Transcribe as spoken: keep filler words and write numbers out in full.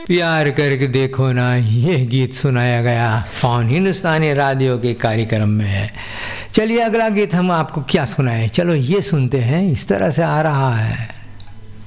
प्यार करके देखो ना, ये गीत सुनाया गया फोन हिंदुस्तानी रेडियो के कार्यक्रम में। चलिए अगला गीत हम आपको क्या सुनाएं, चलो ये सुनते हैं। इस तरह से आ रहा है।